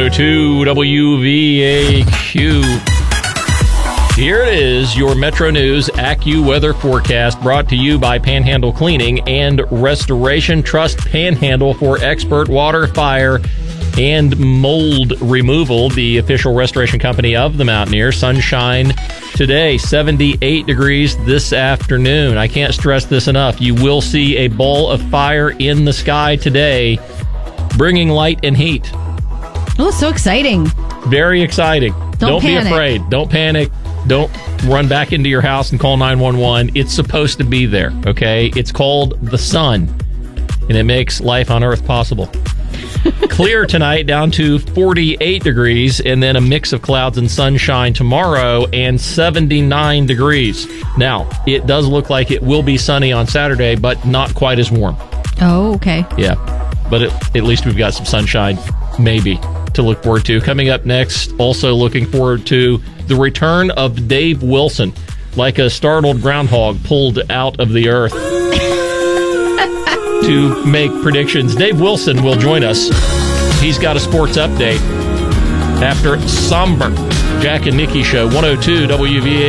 102 WVAQ. Here it is, your Metro News AccuWeather forecast, brought to you by Panhandle Cleaning and Restoration. Trust Panhandle for expert water, fire, and mold removal, the official restoration company of the Mountaineers. Sunshine today, 78 degrees this afternoon. I can't stress this enough. You will see a ball of fire in the sky today, bringing light and heat. Oh, so exciting. Very exciting. Don't be afraid. Don't panic. Don't run back into your house and call 911. It's supposed to be there, okay? It's called the sun, and it makes life on Earth possible. Clear tonight, down to 48 degrees, and then a mix of clouds and sunshine tomorrow, and 79 degrees. Now, it does look like it will be sunny on Saturday, but not quite as warm. Oh, okay. Yeah, but at least we've got some sunshine, maybe, to look forward to. Coming up next, also looking forward to the return of Dave Wilson, like a startled groundhog pulled out of the earth to make predictions. Dave Wilson will join us. He's got a sports update after somber Jack and Nikki show. 102 WVA.